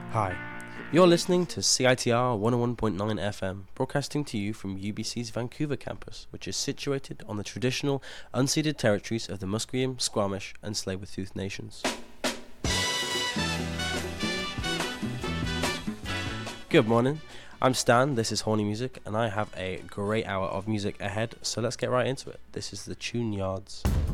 Hi, you're listening to CITR 101.9 FM, broadcasting to you from UBC's Vancouver campus, which is situated on the traditional unceded territories of the Musqueam, Squamish and Tsleil-Waututh nations. Good morning, I'm Stan, this is Horny Music, and I have a great hour of music ahead, so let's get right into it. This is the Tune Yards.